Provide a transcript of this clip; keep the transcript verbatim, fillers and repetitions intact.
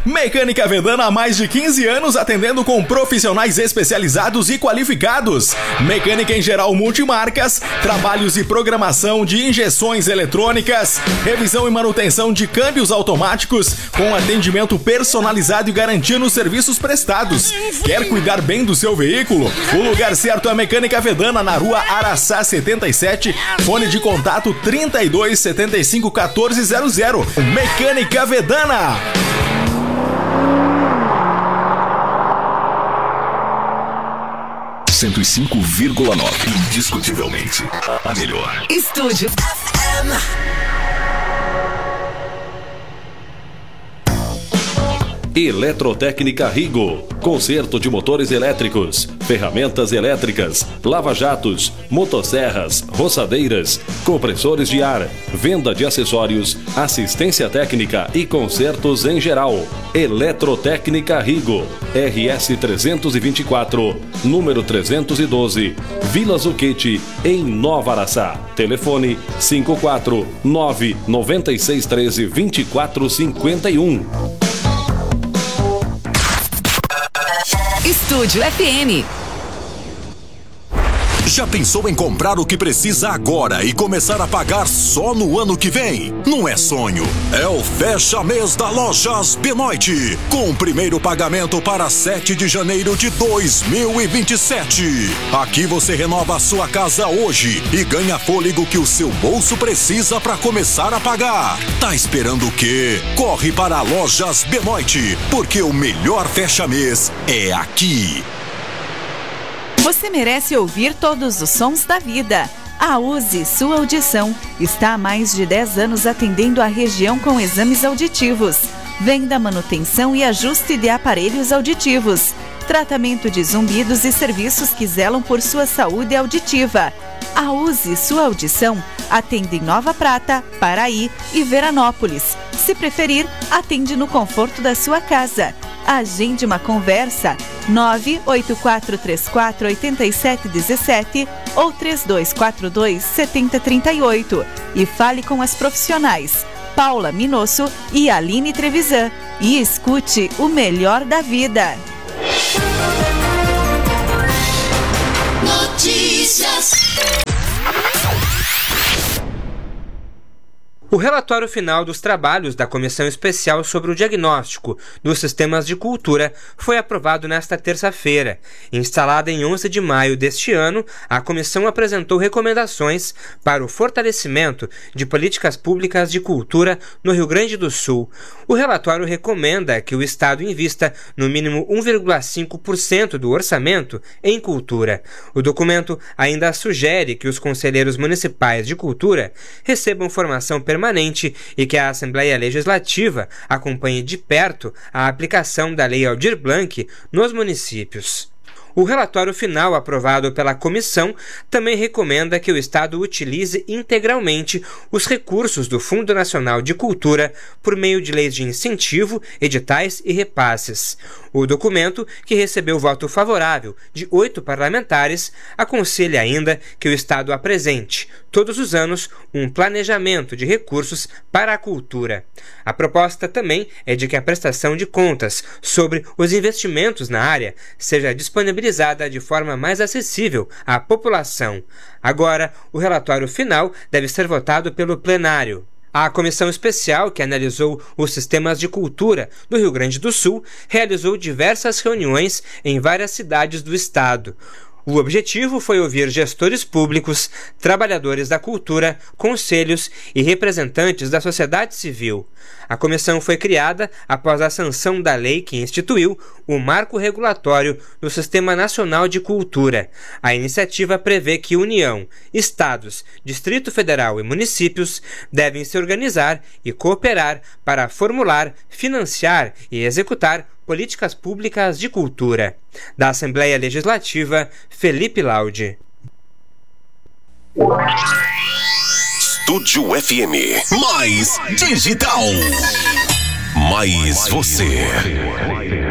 Mecânica Vedana há mais de quinze anos atendendo com profissionais especializados e qualificados. Mecânica em geral multimarcas, trabalhos e programação de injeções eletrônicas, revisão e manutenção de câmbios automáticos com atendimento personalizado e garantia nos serviços prestados. Quer cuidar bem do seu veículo? O lugar certo é a Mecânica Vedana na rua Araçá setenta e sete, fone de contato trinta e dois, setenta e cinco, quatorze zero zero. Mecânica Vedana. cento e cinco vírgula nove. Indiscutivelmente a melhor. Estúdio F M. Eletrotécnica Rigo. Conserto de motores elétricos, ferramentas elétricas, lava-jatos, motosserras, roçadeiras, compressores de ar, venda de acessórios, assistência técnica e consertos em geral. Eletrotécnica Rigo. R S trezentos e vinte e quatro, número trezentos e doze, Vila Zucchete, em Nova Araçá. Telefone cinco quatro nove, nove seis um três, dois quatro cinco um. Estúdio F M. Já pensou em comprar o que precisa agora e começar a pagar só no ano que vem? Não é sonho, é o fecha-mês da Lojas Benoit, com o primeiro pagamento para sete de janeiro de dois mil e vinte e sete. Aqui você renova a sua casa hoje e ganha fôlego que o seu bolso precisa para começar a pagar. Tá esperando o quê? Corre para a Lojas Benoit, porque o melhor fecha-mês é aqui. Você merece ouvir todos os sons da vida. A Use Sua Audição está há mais de dez anos atendendo a região com exames auditivos, venda, manutenção e ajuste de aparelhos auditivos, tratamento de zumbidos e serviços que zelam por sua saúde auditiva. A Use Sua Audição atende em Nova Prata, Paraí e Veranópolis. Se preferir, atende no conforto da sua casa. Agende uma conversa nove oito quatro três quatro, oito sete um sete ou três dois quatro dois, sete zero três oito e fale com as profissionais Paula Minosso e Aline Trevisan e escute o melhor da vida. Notícias. O relatório final dos trabalhos da Comissão Especial sobre o Diagnóstico dos Sistemas de Cultura foi aprovado nesta terça-feira. Instalada em onze de maio deste ano, a comissão apresentou recomendações para o fortalecimento de políticas públicas de cultura no Rio Grande do Sul. O relatório recomenda que o Estado invista no mínimo um vírgula cinco por cento do orçamento em cultura. O documento ainda sugere que os conselheiros municipais de cultura recebam formação permanente permanente e que a Assembleia Legislativa acompanhe de perto a aplicação da Lei Aldir Blanc nos municípios. O relatório final aprovado pela comissão também recomenda que o Estado utilize integralmente os recursos do Fundo Nacional de Cultura por meio de leis de incentivo, editais e repasses. O documento, que recebeu voto favorável de oito parlamentares, aconselha ainda que o Estado apresente, todos os anos, um planejamento de recursos para a cultura. A proposta também é de que a prestação de contas sobre os investimentos na área seja disponibilizada de forma mais acessível à população. Agora, o relatório final deve ser votado pelo plenário. A comissão especial que analisou os sistemas de cultura do Rio Grande do Sul realizou diversas reuniões em várias cidades do estado. O objetivo foi ouvir gestores públicos, trabalhadores da cultura, conselhos e representantes da sociedade civil. A comissão foi criada após a sanção da lei que instituiu o Marco Regulatório do Sistema Nacional de Cultura. A iniciativa prevê que União, Estados, Distrito Federal e municípios devem se organizar e cooperar para formular, financiar e executar políticas públicas de cultura. Da Assembleia Legislativa, Felipe Laude. Estúdio F M. Mais digital. Mais você.